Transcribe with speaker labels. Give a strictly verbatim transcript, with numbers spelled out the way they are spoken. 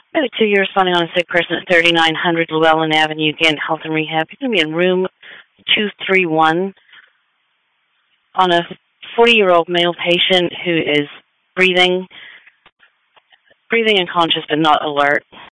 Speaker 1: Medic two, you're responding on a sick person at thirty-nine hundred Llewellyn Avenue, Gant Health and Rehab. You're going to be in room two three one on a forty-year-old male patient who is breathing, breathing and conscious but not alert.